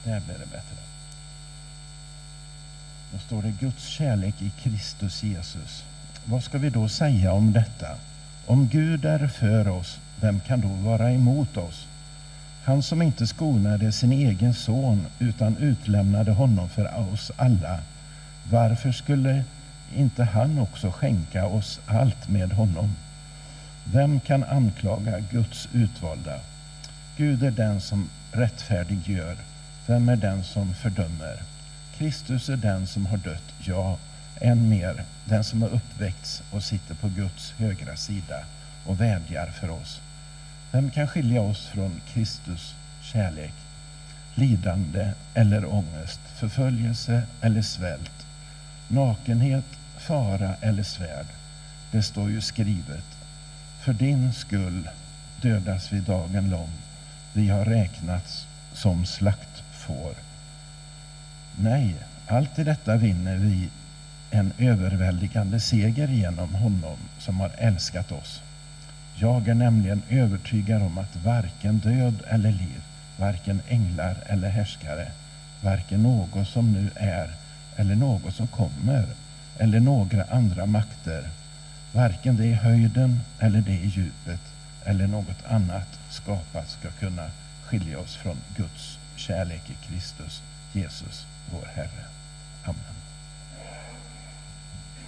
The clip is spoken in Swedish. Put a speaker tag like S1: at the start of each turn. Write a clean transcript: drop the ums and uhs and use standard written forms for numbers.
S1: Där blir det bättre. Då står det Guds kärlek i Kristus Jesus. Vad ska vi då säga om detta? Om Gud är för oss, vem kan då vara emot oss? Han som inte skonade sin egen son utan utlämnade honom för oss alla. Varför skulle inte han också skänka oss allt med honom? Vem kan anklaga Guds utvalda? Gud är den som rättfärdiggör. Vem är den som fördömer? Kristus är den som har dött, ja, än mer, den som har uppväckts och sitter på Guds högra sida och vädjar för oss. Vem kan skilja oss från Kristus kärlek? Lidande eller ångest, förföljelse eller svält, nakenhet, fara eller svärd. Det står ju skrivet: för din skull dödas vi dagen lång. Vi har räknats som slaktfår. Nej, allt i detta vinner vi en överväldigande seger genom honom som har älskat oss. Jag är nämligen övertygad om att varken död eller liv, varken änglar eller härskare, varken något som nu är eller något som kommer, eller några andra makter, varken det i höjden eller det i djupet eller något annat skapat ska kunna skilja oss från Guds kärlek i Kristus Jesus, vår Herre. Amen.